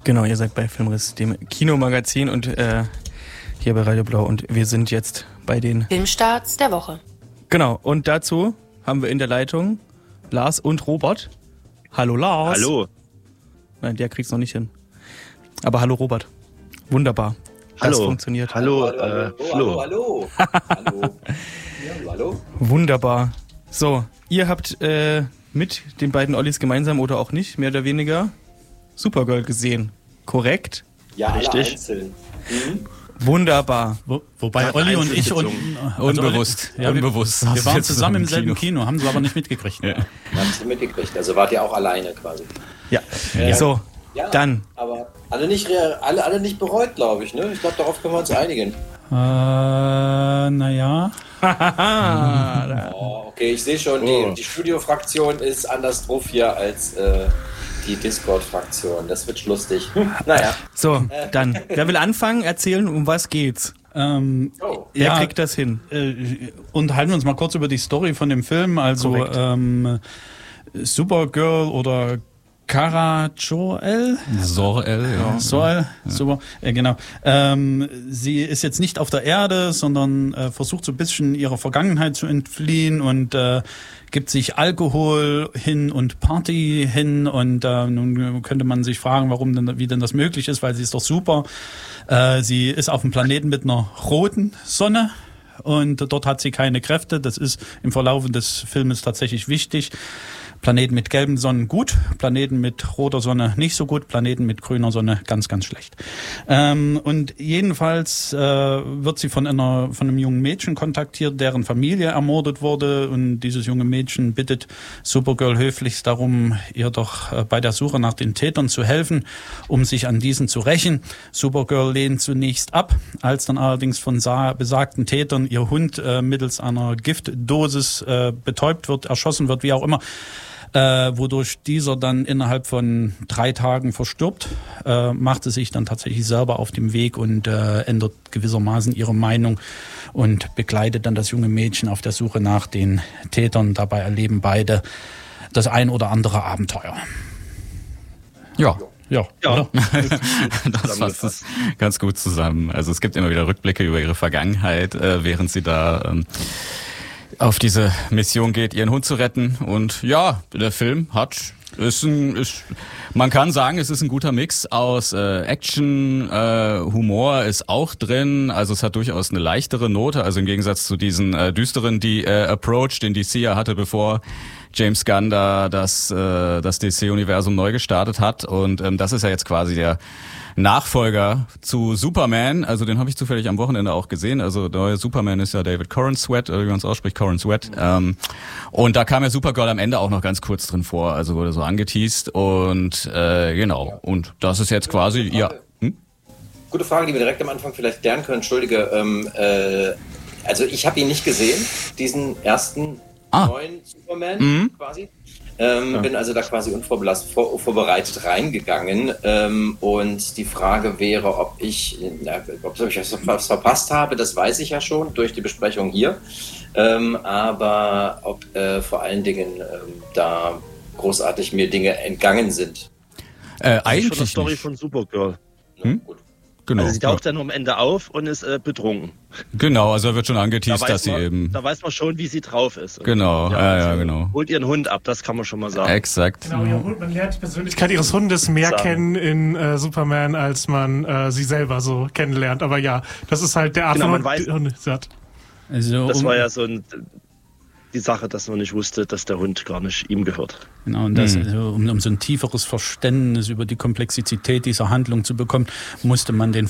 Genau, ihr seid bei Filmriss, dem Kinomagazin und hier bei Radio Blau und wir sind jetzt bei den Filmstarts der Woche. Genau, und dazu haben wir in der Leitung Lars und Robert. Hallo Lars. Hallo. Nein, der kriegt's noch nicht hin. Aber hallo Robert. Wunderbar. Das Hallo. funktioniert. Hallo, Flo. Hallo. Hallo. Wunderbar. So, ihr habt mit den beiden Ollis gemeinsam oder auch nicht, mehr oder weniger, Supergirl gesehen. Korrekt? Ja, alle Richtig. einzeln. Wunderbar. Wobei Olli und ich Unbewusst. Unbewusst. Wir waren zusammen im selben Kino, haben sie aber nicht mitgekriegt. Ja. Habt ihr mitgekriegt? Also wart ihr auch alleine quasi. Ja. So, Ja, dann. Aber alle nicht bereut, glaube ich. Ne? Ich glaube, darauf können wir uns einigen. Naja. Oh, okay, ich sehe schon, die Studio-Fraktion ist anders drauf hier als die Discord-Fraktion. Das wird lustig. Naja. So, dann. Wer will anfangen? Erzählen, um was geht's? Wer kriegt das hin? Unterhalten wir uns mal kurz über die Story von dem Film. Also Supergirl oder Kara Jor-El? Zor-El, ja. Zor-El, super, genau. Sie ist jetzt nicht auf der Erde, sondern versucht so ein bisschen ihrer Vergangenheit zu entfliehen und gibt sich Alkohol hin und Party hin und nun könnte man sich fragen, wie denn das möglich ist, weil sie ist doch super. Sie ist auf einem Planeten mit einer roten Sonne. Und dort hat sie keine Kräfte. Das ist im Verlauf des Filmes tatsächlich wichtig. Planeten mit gelben Sonnen gut, Planeten mit roter Sonne nicht so gut, Planeten mit grüner Sonne ganz, ganz schlecht. Und jedenfalls wird sie von einem jungen Mädchen kontaktiert, deren Familie ermordet wurde. Und dieses junge Mädchen bittet Supergirl höflichst darum, ihr doch bei der Suche nach den Tätern zu helfen, um sich an diesen zu rächen. Supergirl lehnt zunächst ab, als dann allerdings von besagten Tätern ihr Hund mittels einer Giftdosis betäubt wird, erschossen wird, wie auch immer. Wodurch dieser dann innerhalb von 3 Tagen verstirbt, macht sie sich dann tatsächlich selber auf den Weg und ändert gewissermaßen ihre Meinung und begleitet dann das junge Mädchen auf der Suche nach den Tätern. Dabei erleben beide das ein oder andere Abenteuer. Ja. Ja, oder? Das fasst es ganz gut zusammen. Also es gibt immer wieder Rückblicke über ihre Vergangenheit, während sie da auf diese Mission geht, ihren Hund zu retten. Und ja, der Film man kann sagen, es ist ein guter Mix aus Action, Humor ist auch drin. Also es hat durchaus eine leichtere Note, also im Gegensatz zu diesen düsteren Approach, den DC ja hatte, bevor James Gunn da das DC-Universum neu gestartet hat. Und das ist ja jetzt quasi der Nachfolger zu Superman, also den habe ich zufällig am Wochenende auch gesehen. Also der neue Superman ist ja David Corenswet, oder wie man es ausspricht, Corenswet. Und da kam ja Supergirl am Ende auch noch ganz kurz drin vor, also wurde so angeteased und genau. Und das ist jetzt quasi, Gute Frage, die wir direkt am Anfang vielleicht klären können. Entschuldige, also ich habe ihn nicht gesehen, diesen ersten neuen Superman quasi. Bin also da quasi vorbereitet reingegangen und die Frage wäre, ob ich was verpasst habe, das weiß ich ja schon durch die Besprechung hier, aber ob vor allen Dingen da großartig mir Dinge entgangen sind. Eigentlich schon die Story von Supergirl. Gut. Genau. Also sie taucht dann am Ende auf und ist betrunken. Genau, also da wird schon angeteased, dass sie eben... Da weiß man schon, wie sie drauf ist. Genau, genau. Holt ihren Hund ab, das kann man schon mal sagen. Exakt. Genau, man lernt die Persönlichkeit ihres Hundes mehr kennen in Superman, als man sie selber so kennenlernt. Aber ja, das ist halt der Art von Hund, sie hat. Also, das war ja so die Sache, dass man nicht wusste, dass der Hund gar nicht ihm gehört. Genau, und das, um so ein tieferes Verständnis über die Komplexität dieser Handlung zu bekommen, musste man den